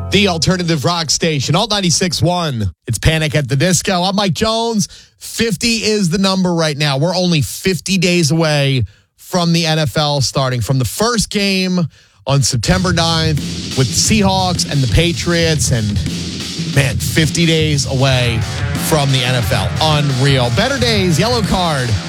The alternative rock station, Alt 96.1. It's Panic at the Disco. I'm Mike Jones. 50 is the number right now. We're only 50 days away from the NFL starting. From the first game on September 9th with the Seahawks and the Patriots. And, man, 50 days away from the NFL. Unreal. Better days, yellow card.